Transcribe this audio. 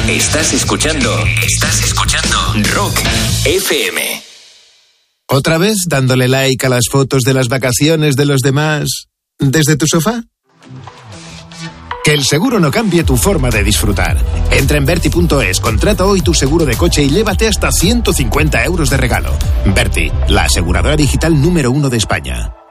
Estás escuchando Rock FM. ¿Otra vez dándole like a las fotos de las vacaciones de los demás desde tu sofá? Que el seguro no cambie tu forma de disfrutar. Entra en Verti.es, contrata hoy tu seguro de coche y llévate hasta 150 euros de regalo. Verti, la aseguradora digital número 1 de España.